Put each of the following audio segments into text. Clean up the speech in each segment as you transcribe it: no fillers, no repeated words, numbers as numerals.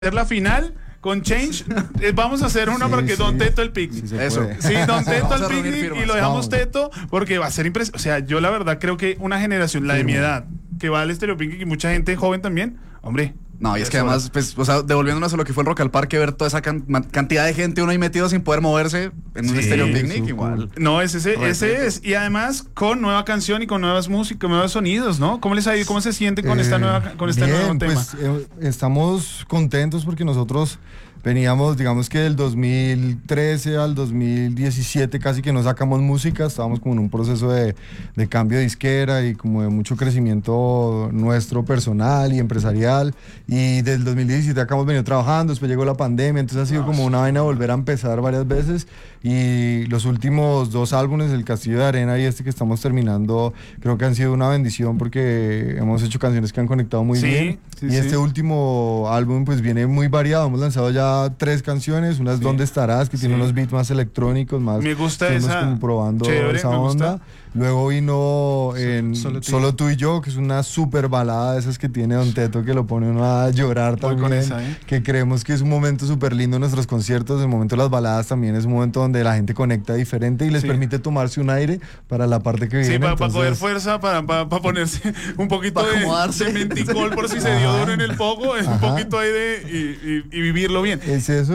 hacer la final con Change. Vamos a hacer una para que Don Teto el picnic. Eso. Sí, Don Teto Vamos el a reunir picnic firmas. y lo dejamos Vamos. Teto porque va a ser impresionante. O sea, yo la verdad creo que una generación, la de mi edad, que va al Estéreo Picnic y mucha gente joven también, hombre. No, y es que eso además, pues, o sea, devolviéndonos a lo que fue el Rock al Parque, ver toda esa cantidad de gente uno ahí metido sin poder moverse en un Sí, estéreo picnic, súper. igual. No, ese Respeto. es. Y además con nueva canción y con nuevas músicas, nuevos sonidos, ¿no? ¿Cómo les ha ido? ¿Cómo se siente con esta nueva, con este bien, nuevo tema? pues, estamos contentos porque nosotros veníamos, digamos que del 2013 al 2017 casi que no sacamos música, estábamos como en un proceso de cambio de disquera y como de mucho crecimiento nuestro personal y empresarial, y desde el 2017 acá hemos venido trabajando, después llegó la pandemia, entonces ha sido como una vaina volver a empezar varias veces, y los últimos 2 álbumes, El Castillo de Arena y este que estamos terminando, creo que han sido una bendición porque hemos hecho canciones que han conectado muy Sí, bien, sí, y sí. este último álbum pues viene muy variado, hemos lanzado ya 3 canciones, una es Sí. ¿Dónde estarás?, que tiene Sí. unos beats más electrónicos, más Me gusta estuvimos esa. como probando Chévere, esa me gusta. onda. Luego vino en Solo tú y Solo tú y yo, que es una super balada de esas que tiene Don Teto, que lo pone uno a llorar Voy con también, esa, ¿eh? que creemos que es un momento súper lindo en nuestros conciertos. El momento de las baladas también es un momento donde la gente conecta diferente y les Sí. permite tomarse un aire para la parte que viene. Sí, para coger entonces- fuerza, para ponerse un poquito Pa' acomodarse. de menticol por si se dio duro en el poco, un Ajá. poquito ahí y vivirlo bien. Es eso,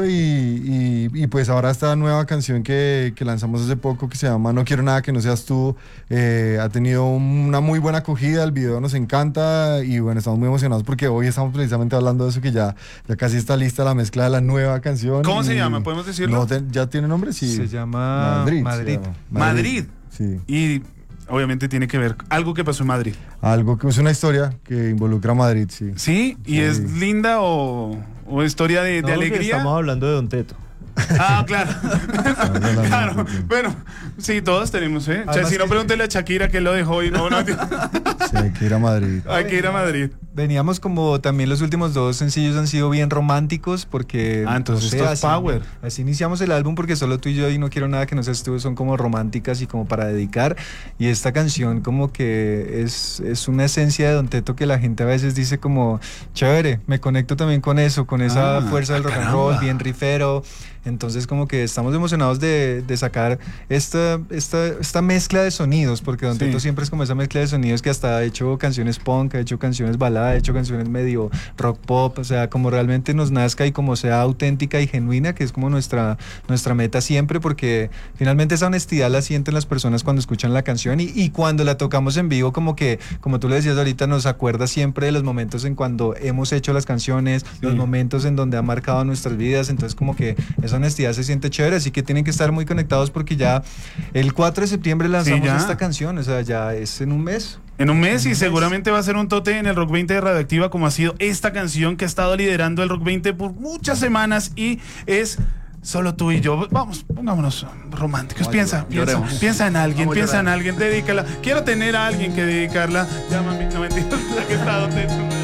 y pues ahora esta nueva canción que lanzamos hace poco, que se llama No quiero nada que no seas tú, ha tenido una muy buena acogida, el video nos encanta y bueno, estamos muy emocionados porque hoy estamos precisamente hablando de eso, que ya casi está lista la mezcla de la nueva canción. ¿Cómo se y- llama? ¿Podemos decirlo? No, ¿ya tiene nombre? Sí. Se llama se Madrid. llama. Madrid. Sí. Y obviamente tiene que ver algo que pasó en Madrid. Algo que es una historia que involucra a Madrid, sí. ¿Sí? ¿Y Sí. es linda o historia de No, porque alegría? estamos hablando de Don Teto. Ah, claro. hablando de Claro. Don Teto. Bueno, sí, todos tenemos, ¿eh? Además Si no, que- pregúntele a Shakira que lo dejó y no. Sí, hay que ir a Madrid. Hay que ir a Madrid. Veníamos como también los últimos 2 sencillos han sido bien románticos porque... Ah, entonces no sé, esto es así- power. Así iniciamos el álbum porque Solo tú y yo y No quiero nada que no seas tú son como románticas y como para dedicar. Y esta canción como que es una esencia de Don Teto que la gente a veces dice como, chévere, me conecto también con eso, con esa fuerza del rock and roll, caramba. bien rifero. Entonces como que estamos emocionados de sacar esta mezcla de sonidos, porque Don Sí. Teto siempre es como esa mezcla de sonidos que hasta ha hecho canciones punk, ha hecho canciones balada, ha hecho canciones medio rock pop, o sea, como realmente nos nazca y como sea auténtica y genuina, que es como nuestra meta siempre, porque finalmente esa honestidad la sienten las personas cuando escuchan la canción y cuando la tocamos en vivo, como que, como tú le decías ahorita, nos acuerda siempre de los momentos en cuando hemos hecho las canciones, los momentos en donde ha marcado nuestras vidas, entonces como que esa honestidad se siente chévere, así que tienen que estar muy conectados porque ya el 4 de septiembre lanzamos ya. esta canción, o sea, ya es en un mes. En un mes, y seguramente va a ser un tote en el Rock 20 de Radioactiva, como ha sido esta canción que ha estado liderando el Rock 20 por muchas semanas, y es Solo tú y yo. Vamos, pongámonos románticos. Lloremos. Piensa en alguien, Vamos a piensa en llorar. alguien, dedícala. Quiero tener a alguien que dedicarla. Llámame, no mentiras, aquí está Don Teto.